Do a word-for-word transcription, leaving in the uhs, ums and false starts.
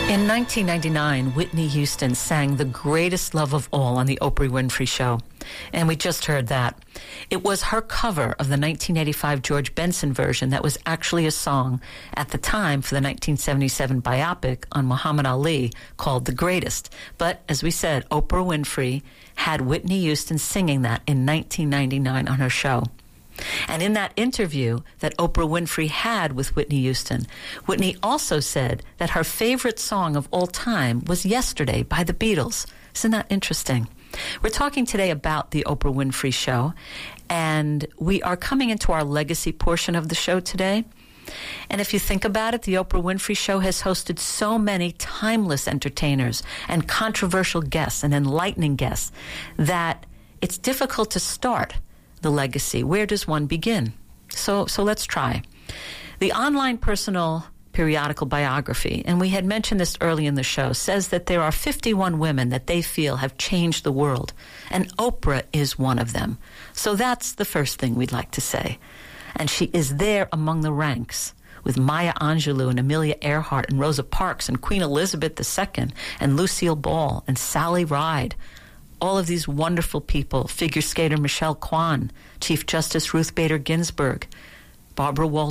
In nineteen ninety-nine, Whitney Houston sang The Greatest Love of All on the Oprah Winfrey Show. And we just heard that. It was her cover of the nineteen eighty-five George Benson version that was actually a song at the time for the nineteen seventy-seven biopic on Muhammad Ali called The Greatest. But as we said, Oprah Winfrey had Whitney Houston singing that in nineteen ninety-nine on her show. And in that interview that Oprah Winfrey had with Whitney Houston, Whitney also said that her favorite song of all time was Yesterday by the Beatles. Isn't that interesting? We're talking today about the Oprah Winfrey Show, and we are coming into our legacy portion of the show today. And if you think about it, the Oprah Winfrey Show has hosted so many timeless entertainers and controversial guests and enlightening guests that it's difficult to start the legacy. Where does one begin? So so let's try. The online personal periodical biography, and we had mentioned this early in the show, says that there are fifty-one women that they feel have changed the world, and Oprah is one of them. So that's the first thing we'd like to say. And she is there among the ranks with Maya Angelou and Amelia Earhart and Rosa Parks and Queen Elizabeth the Second and Lucille Ball and Sally Ride. All of these wonderful people, figure skater Michelle Kwan, Chief Justice Ruth Bader Ginsburg, Barbara Walters,